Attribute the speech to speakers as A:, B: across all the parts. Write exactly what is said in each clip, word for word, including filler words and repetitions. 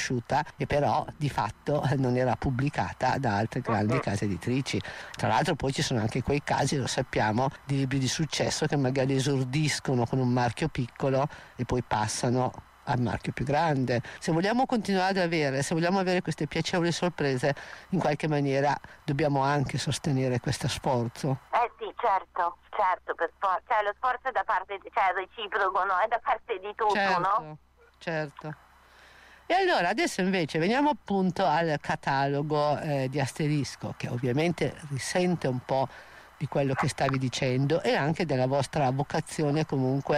A: conosciuta e però di fatto non era pubblicata da altre grandi case editrici. Tra l'altro poi ci sono anche quei casi, lo sappiamo, di libri di successo che magari esordiscono con un marchio piccolo e poi passano al marchio più grande. Se vogliamo continuare ad avere, se vogliamo avere queste piacevoli sorprese, in qualche maniera dobbiamo anche sostenere questo sforzo.
B: Eh sì, certo, certo, per for- cioè lo sforzo è da parte, di, cioè reciproco, no? È da parte di tutti,
A: certo,
B: no?
A: Certo. E allora adesso invece veniamo appunto al catalogo eh, di Asterisco, che ovviamente risente un po' di quello che stavi dicendo e anche della vostra vocazione comunque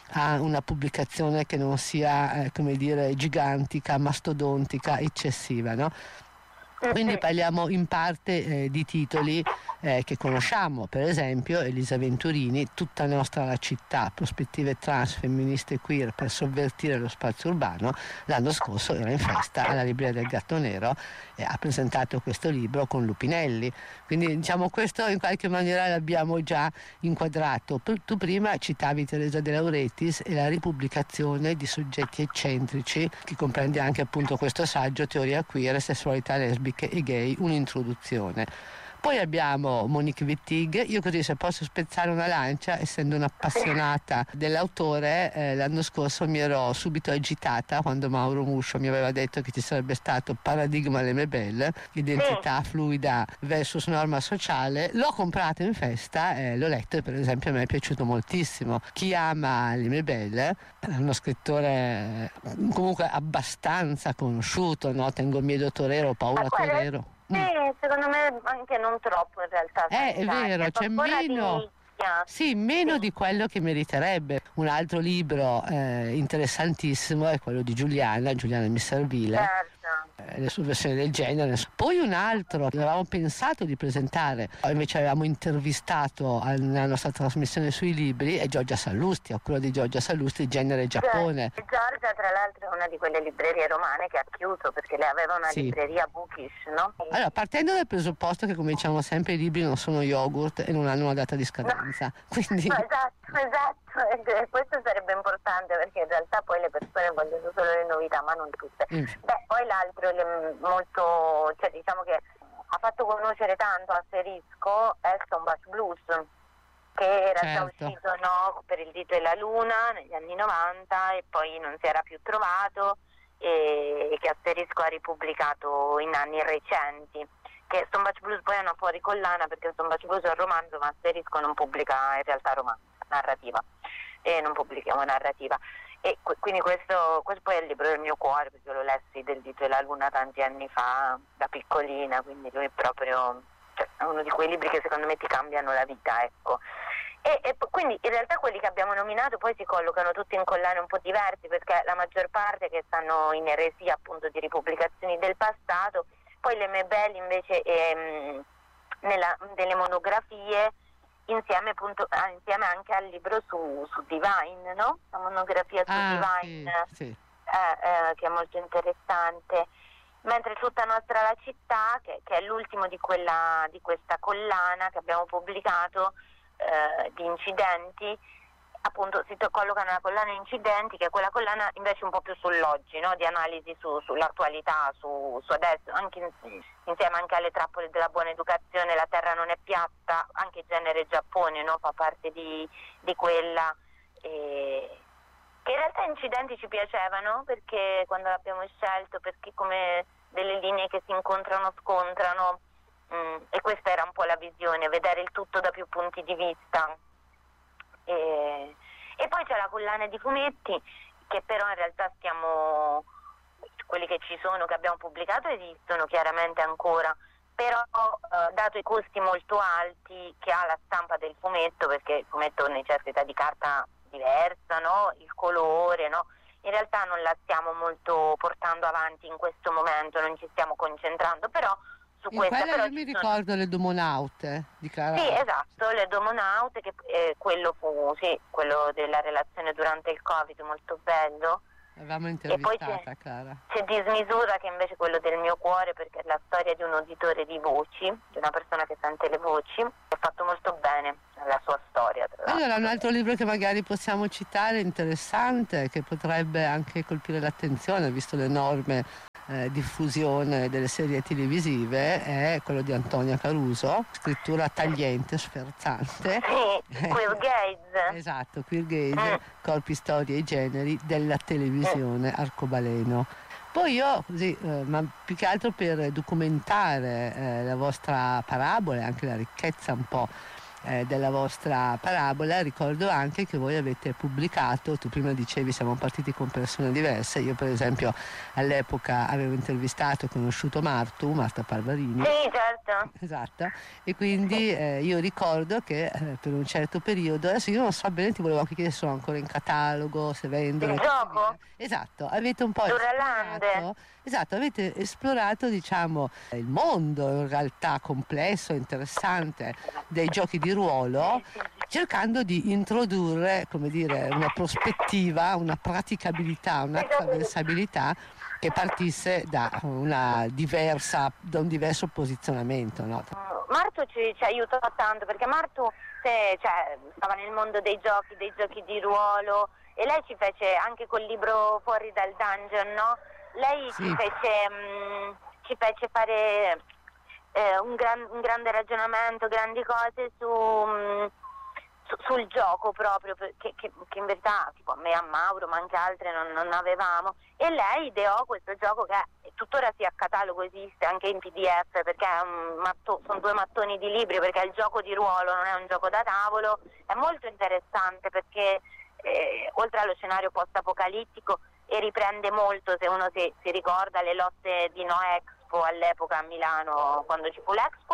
A: a una pubblicazione che non sia, eh, come dire, gigantica, mastodontica, eccessiva, no? Quindi parliamo in parte eh, di titoli eh, che conosciamo, per esempio Elisa Venturini, Tutta nostra la città, prospettive trans, femministe e queer per sovvertire lo spazio urbano. L'anno scorso era in festa alla Libreria del Gatto Nero e ha presentato questo libro con Lupinelli, quindi diciamo questo in qualche maniera l'abbiamo già inquadrato. Tu prima citavi Teresa De Lauretis e la ripubblicazione di Soggetti eccentrici, che comprende anche appunto questo saggio Teoria queer, sessualità lesbica e gay, un'introduzione. Poi abbiamo Monique Wittig. Io così, se posso spezzare una lancia, essendo un'appassionata dell'autore, eh, l'anno scorso mi ero subito agitata quando Mauro Muscio mi aveva detto che ci sarebbe stato Paradigma Le Mebel, identità fluida versus norma sociale. L'ho comprato in festa e l'ho letto e per esempio a me è piaciuto moltissimo. Chi ama Le Mebel è uno scrittore comunque abbastanza conosciuto, no? Tengo miedo torero, paura torero.
B: Sì, secondo me anche non troppo in realtà.
A: Eh, è vero, c'è meno, sì, meno sì. di quello che meriterebbe. Un altro libro eh, interessantissimo è quello di Giuliana, Giuliana Misserville.
B: Certo.
A: Le sue versioni del genere. Poi un altro che avevamo pensato di presentare, invece avevamo intervistato nella nostra trasmissione sui libri, è Giorgia Sallusti, a quello di Giorgia Sallusti, Genere Giappone.
B: Sì, Giorgia tra l'altro è una di quelle librerie romane che ha chiuso perché le aveva una sì. libreria bookish, no?
A: Allora, partendo dal presupposto che, come diciamo sempre, i libri non sono yogurt e non hanno una data di scadenza. No. Quindi...
B: no, esatto, esatto, e questo sarebbe importante perché in realtà poi le persone vogliono solo le novità, ma non tutte. Mm. Beh, poi l'altro le, molto, cioè diciamo che ha fatto conoscere tanto Asterisco è Stonebash Blues, che era certo. già uscito, no, per il dito e la luna negli anni novanta e poi non si era più trovato e che Asterisco ha ripubblicato in anni recenti. Che Stonebash Blues poi è una fuori collana perché Stonebash Blues è un romanzo, ma Asterisco non pubblica in realtà romanzo, narrativa, e non pubblichiamo narrativa. E quindi questo, questo poi è il libro del mio cuore, perché lo lessi del dito e la luna tanti anni fa, da piccolina, quindi lui è proprio, cioè, è uno di quei libri che secondo me ti cambiano la vita, ecco. E, e quindi in realtà quelli che abbiamo nominato poi si collocano tutti in collane un po' diversi, perché la maggior parte che stanno in eresia appunto di ripubblicazioni del passato, poi le Mebel invece ehm, nella, delle monografie insieme, appunto, insieme anche al libro su, su Divine, no? La monografia su
A: ah,
B: Divine
A: sì, sì.
B: Eh, eh, che è molto interessante. Mentre Tutta nostra la città, che, che è l'ultimo di, quella, di questa collana che abbiamo pubblicato eh, di incidenti, appunto si colloca nella collana incidenti, che è quella collana invece un po' più sull'oggi, no? Di analisi su, sull'attualità, su, su adesso, anche in, insieme anche alle trappole della buona educazione, La terra non è piatta, anche Genere Giappone, no? Fa parte di, di quella, e, che in realtà incidenti ci piacevano perché quando l'abbiamo scelto, perché come delle linee che si incontrano, scontrano, mh, e questa era un po' la visione, vedere il tutto da più punti di vista. E, e poi c'è la collana di fumetti che però in realtà stiamo, quelli che ci sono, che abbiamo pubblicato esistono chiaramente ancora, però eh, dato i costi molto alti che ha la stampa del fumetto, perché il fumetto necessita di carta diversa, no? Il colore, no? In realtà non la stiamo molto portando avanti in questo momento, non ci stiamo concentrando, però su
A: in
B: questa
A: quella
B: però
A: io mi
B: sono...
A: ricordo le Domonaute di Caravaggio.
B: Sì, esatto, le Domonaute, che eh, quello fu, sì, quello della relazione durante il Covid, molto bello.
A: Avevamo intervistata,
B: e poi c'è,
A: cara.
B: C'è Dismisura, che invece è quello del mio cuore, perché è la storia di un uditore di voci, di una persona che sente le voci. È fatto molto bene la sua storia.
A: Allora, un altro libro che magari possiamo citare, interessante, che potrebbe anche colpire l'attenzione, visto l'enorme eh, diffusione delle serie televisive è quello di Antonia Caruso, scrittura tagliente, sferzante.
B: Sì, Queer Gaze.
A: Esatto, Queer Gaze, mm. corpi, storie e generi della televisione mm. arcobaleno. Poi io così, eh, ma più che altro per documentare eh, la vostra parabola e anche la ricchezza un po' Eh, della vostra parabola, ricordo anche che voi avete pubblicato, tu prima dicevi siamo partiti con persone diverse, io per esempio all'epoca avevo intervistato e conosciuto Martu, Marta Parvarini.
B: Sì, certo.
A: Esatto, e quindi eh, io ricordo che eh, per un certo periodo, adesso io non so bene, ti volevo anche chiedere se sono ancora in catalogo, se vendono.
B: Il gioco?
A: Esatto, avete un po'
B: esplorato,
A: esatto, avete esplorato diciamo il mondo in realtà complesso, interessante dei giochi di ruolo, cercando di introdurre, come dire, una prospettiva, una praticabilità, una attraversabilità che partisse da una diversa, da un diverso posizionamento, no?
B: Martu ci, ci aiutò tanto perché Martu se, cioè, stava nel mondo dei giochi, dei giochi di ruolo, e lei ci fece anche col libro Fuori dal Dungeon, no? Lei sì. ci fece mh, ci fece fare eh, un, gran, un grande ragionamento, grandi cose su, mh, su sul gioco proprio, che, che, che in verità tipo a me, a Mauro, ma anche altre non, non avevamo, e lei ideò questo gioco che è, tuttora sia a catalogo, esiste anche in P D F, perché è un matto, sono due mattoni di libri, perché il gioco di ruolo non è un gioco da tavolo, è molto interessante perché Eh, oltre allo scenario post-apocalittico, e riprende molto, se uno si, si ricorda, le lotte di No Expo all'epoca a Milano quando ci fu l'Expo,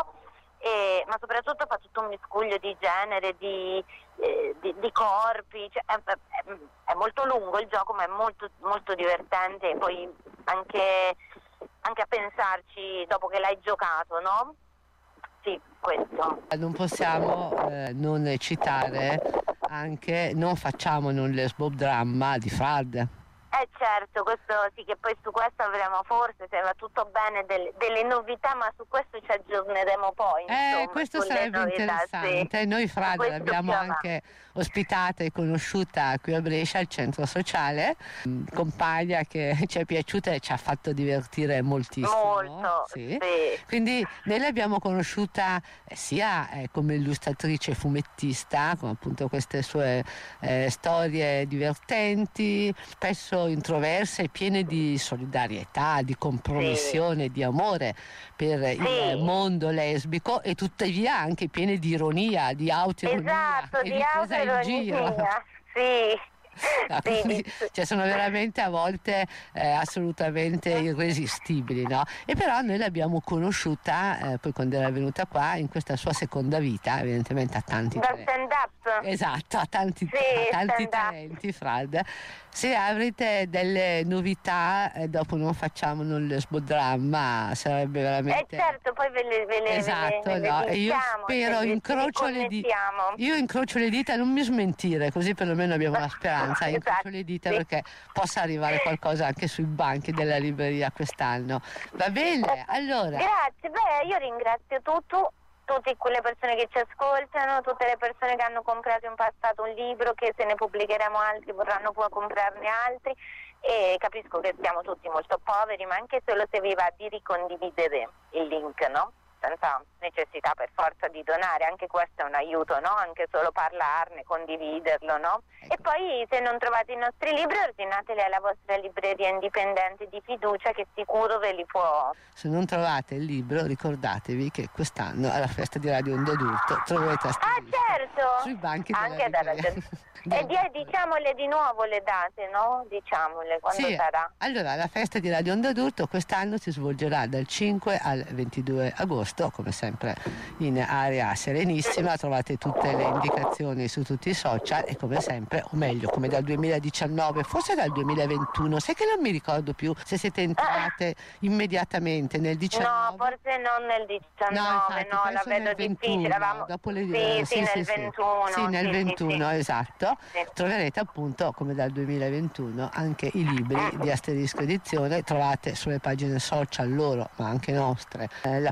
B: e, ma soprattutto fa tutto un miscuglio di genere, di, eh, di, di corpi, cioè, è, è, è molto lungo il gioco, ma è molto, molto divertente, e poi anche, anche a pensarci dopo che l'hai giocato, no? Sì, questo.
A: Non possiamo eh, non citare anche Non facciamo non lesbo dramma di Frad.
B: Eh certo, questo sì, che poi su questo avremo forse, se va tutto bene, delle, delle novità, ma su questo ci aggiorneremo poi. Insomma,
A: eh, questo sarebbe novità, interessante. Sì. Noi Frad l'abbiamo anche ospitata e conosciuta qui a Brescia al centro sociale, compagna che ci è piaciuta e ci ha fatto divertire moltissimo.
B: Molto, sì. Sì.
A: Quindi noi l'abbiamo conosciuta eh, sia eh, come illustratrice e fumettista, con appunto queste sue eh, storie divertenti, spesso introverse e piene di solidarietà, di compromissione, sì. di amore per sì. il mondo lesbico, e tuttavia anche piene di ironia, di autoironia,
B: esatto,
A: e
B: di,
A: di presa in giro.
B: Sì.
A: No, quindi, cioè, sono veramente a volte eh, assolutamente irresistibili, no? E però noi l'abbiamo conosciuta eh, poi quando era venuta qua in questa sua seconda vita, evidentemente a tanti
B: da stand up.
A: Esatto, a tanti,
B: sì,
A: a tanti talenti, Frad. Se avrete delle novità eh, dopo Non facciamo non lesbodramma, sarebbe veramente
B: eh certo, poi ve le, ve le,
A: esatto,
B: ve le,
A: no?
B: ve le
A: Io
B: diciamo,
A: spero, incrocio le dita, io incrocio le dita, non mi smentire, così perlomeno abbiamo la speranza, incrocio esatto, le dita sì. perché possa arrivare qualcosa anche sui banchi della libreria quest'anno. Va bene, allora.
B: Grazie, beh, io ringrazio tutto. Tutte quelle persone che ci ascoltano, tutte le persone che hanno comprato in passato un libro, che se ne pubblicheremo altri vorranno poi comprarne altri, e capisco che siamo tutti molto poveri, ma anche solo se vi va di ricondividere il link, no? Senza necessità per forza di donare, anche questo è un aiuto, no? Anche solo parlarne, condividerlo, no? Ecco. E poi se non trovate i nostri libri, ordinateli alla vostra libreria indipendente di fiducia, che sicuro ve li può.
A: Se non trovate il libro, ricordatevi che quest'anno alla festa di Radio Onda Adulto troverete Asterisco
B: ah, certo.
A: sui banchi della
B: anche
A: libreria.
B: Da e di, diciamole di nuovo le date, no? Diciamole quando
A: sì.
B: sarà.
A: Allora, la festa di Radio Onda Adulto quest'anno si svolgerà dal cinque al ventidue agosto, come sempre in area Serenissima. Trovate tutte le indicazioni su tutti i social, e come sempre, o meglio, come dal duemiladiciannove, forse dal duemilaventuno, sai che non mi ricordo più se siete entrate immediatamente nel diciannove.
B: No, forse non nel diciannove, no, infatti, no la vedo difficile. Avevamo...
A: Dopo le...
B: Sì, sì,
A: sì,
B: nel
A: sì,
B: ventuno.
A: Sì, nel
B: sì,
A: ventuno,
B: sì,
A: esatto.
B: Sì.
A: Troverete appunto, come dal duemilaventuno, anche i libri di Asterisco Edizione. Trovate sulle pagine social loro, ma anche nostre, eh, l'appello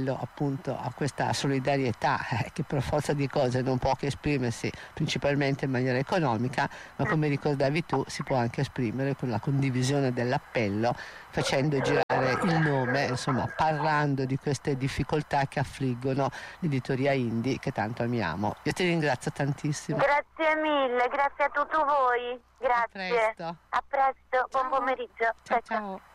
A: appello appunto a questa solidarietà eh, che per forza di cose non può che esprimersi principalmente in maniera economica, ma come ricordavi tu si può anche esprimere con la condivisione dell'appello, facendo girare il nome, insomma parlando di queste difficoltà che affliggono l'editoria indie che tanto amiamo. Io ti ringrazio tantissimo.
B: Grazie mille, grazie a tutti voi. Grazie.
A: A presto.
B: A presto, buon
A: Ciao.
B: pomeriggio.
A: Ciao ciao.